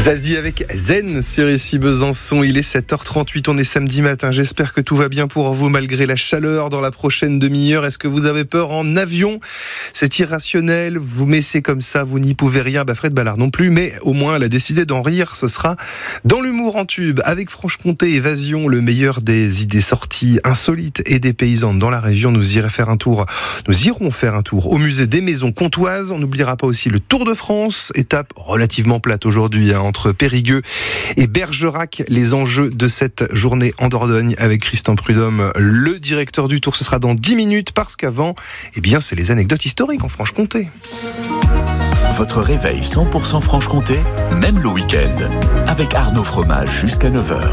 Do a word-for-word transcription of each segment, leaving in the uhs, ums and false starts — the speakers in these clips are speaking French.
Zazie avec Zen sur ici Besançon, il est sept heures trente-huit, on est samedi matin, j'espère que tout va bien pour vous malgré la chaleur dans la prochaine demi-heure. Est-ce que vous avez peur en avion ? C'est irrationnel, vous messez comme ça, vous n'y pouvez rien, bah Fred Ballard non plus, mais au moins elle a décidé d'en rire, ce sera dans l'humour en tube, avec Franche-Comté Évasion, le meilleur des idées sorties insolites et des paysannes dans la région. Nous irons faire un tour, nous irons faire un tour au musée des maisons comtoises, on n'oubliera pas aussi le Tour de France, étape relativement plate aujourd'hui, hein, entre Périgueux et Bergerac, les enjeux de cette journée en Dordogne avec Christian Prudhomme, le directeur du Tour. Ce sera dans dix minutes parce qu'avant, eh bien, c'est les anecdotes historiques en Franche-Comté. Votre réveil cent pour cent Franche-Comté, même le week-end, avec Arnaud Fromage jusqu'à neuf heures.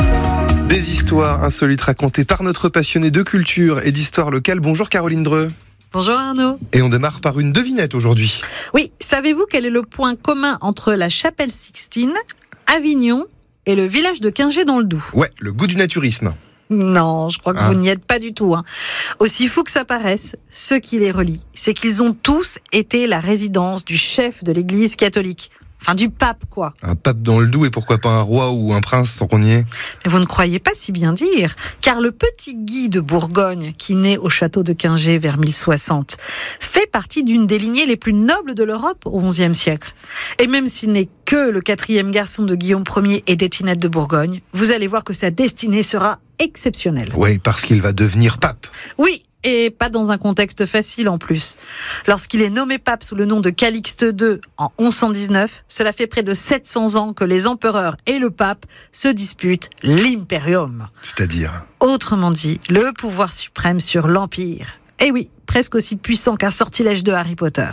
Des histoires insolites racontées par notre passionné de culture et d'histoire locale. Bonjour Caroline Dreux. Bonjour Arnaud. Et on démarre par une devinette aujourd'hui. Oui, savez-vous quel est le point commun entre la chapelle Sixtine, Avignon et le village de Quingey dans le Doubs ? Ouais, le goût du naturisme. Non, je crois que ah. vous n'y êtes pas du tout. Hein. Aussi fou que ça paraisse, ce qui les relie, c'est qu'ils ont tous été la résidence du chef de l'église catholique. Enfin, du pape, quoi. Un pape dans le Doubs et pourquoi pas un roi ou un prince tant qu'on y est ? Mais vous ne croyez pas si bien dire, car le petit Guy de Bourgogne, qui naît au château de Quingey vers mille soixante, fait partie d'une des lignées les plus nobles de l'Europe au onzième siècle. Et même s'il n'est que le quatrième garçon de Guillaume Ier et d'Étinette de Bourgogne, vous allez voir que sa destinée sera exceptionnelle. Oui, parce qu'il va devenir pape. Oui. Et pas dans un contexte facile en plus. Lorsqu'il est nommé pape sous le nom de Calixte deux en onze cent dix-neuf, cela fait près de sept cents ans que les empereurs et le pape se disputent l'imperium. C'est-à-dire ? Autrement dit, le pouvoir suprême sur l'empire. Eh oui, presque aussi puissant qu'un sortilège de Harry Potter.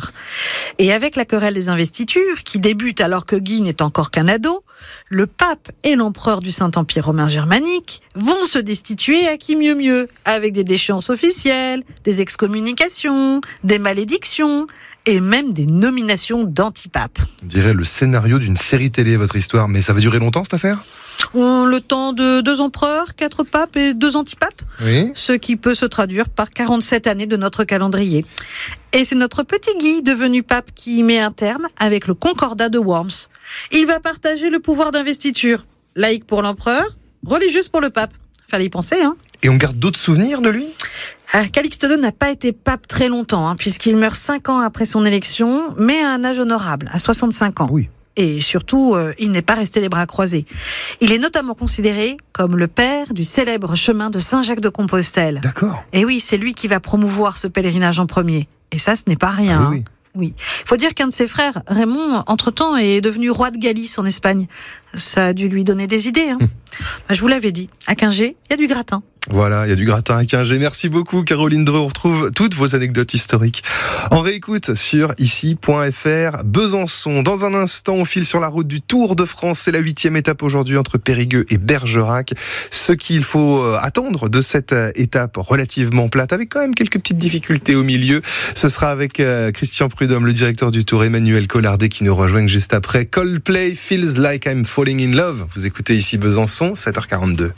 Et avec la querelle des investitures, qui débute alors que Guy n'est encore qu'un ado, le pape et l'empereur du Saint-Empire romain germanique vont se destituer à qui mieux mieux, avec des déchéances officielles, des excommunications, des malédictions et même des nominations d'antipapes. On dirait le scénario d'une série télé, votre histoire, mais ça va durer longtemps cette affaire ? Le temps de deux empereurs, quatre papes et deux antipapes, oui. Ce qui peut se traduire par quarante-sept années de notre calendrier. Et c'est notre petit Guy, devenu pape, qui y met un terme avec le concordat de Worms. Il va partager le pouvoir d'investiture, laïque pour l'empereur, religieuse pour le pape. Fallait y penser, hein. Et on garde d'autres souvenirs de lui ? Ah, Calixte deux n'a pas été pape très longtemps, hein, puisqu'il meurt cinq ans après son élection, mais à un âge honorable, à soixante-cinq ans. Oui. Et surtout, euh, il n'est pas resté les bras croisés. Il est notamment considéré comme le père du célèbre chemin de Saint-Jacques-de-Compostelle. D'accord. Et oui, c'est lui qui va promouvoir ce pèlerinage en premier. Et ça, ce n'est pas rien. Ah, oui, oui. Oui. Il faut dire qu'un de ses frères, Raymond, entre-temps, est devenu roi de Galice en Espagne. Ça a dû lui donner des idées. Hein. Hum. Bah, je vous l'avais dit, à Quingey, il y a du gratin. Voilà, il y a du gratin à Quingey. Merci beaucoup Caroline Dreux. On retrouve toutes vos anecdotes historiques en réécoute sur ici point f r. Besançon. Dans un instant, on file sur la route du Tour de France. C'est la huitième étape aujourd'hui entre Périgueux et Bergerac. Ce qu'il faut attendre de cette étape relativement plate, avec quand même quelques petites difficultés au milieu, ce sera avec Christian Prudhomme, le directeur du Tour, Emmanuel Collardet qui nous rejoignent juste après. Coldplay, Feels Like I'm Falling in Love. Vous écoutez ici Besançon, sept heures quarante-deux.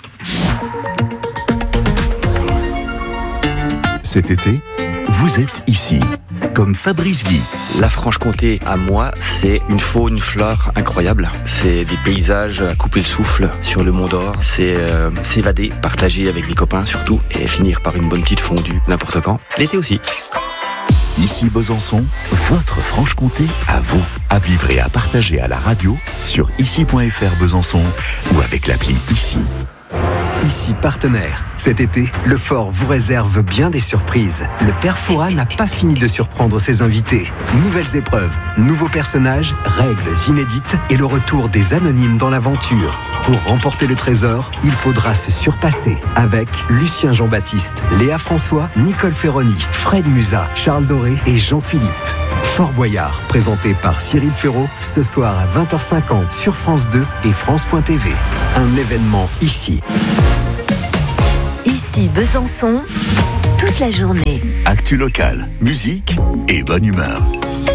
Cet été, vous êtes ici, comme Fabrice Guy. La Franche-Comté, à moi, c'est une faune, une flore incroyable. C'est des paysages à couper le souffle sur le Mont d'Or. C'est euh, s'évader, partager avec les copains surtout, et finir par une bonne petite fondue, n'importe quand. L'été aussi. Ici Besançon, votre Franche-Comté à vous, à vivre et à partager à la radio sur ici point f r Besançon ou avec l'appli Ici. Ici partenaire. Cet été, le Fort vous réserve bien des surprises. Le Père Fouras n'a pas fini de surprendre ses invités. Nouvelles épreuves, nouveaux personnages, règles inédites et le retour des anonymes dans l'aventure. Pour remporter le trésor, il faudra se surpasser avec Lucien Jean-Baptiste, Léa François, Nicole Ferroni, Fred Musa, Charles Doré et Jean-Philippe. Fort Boyard, présenté par Cyril Ferraud, ce soir à vingt heures cinquante sur France deux et France point t v. Un événement ici. Ici Besançon, toute la journée. Actu locale, musique et bonne humeur.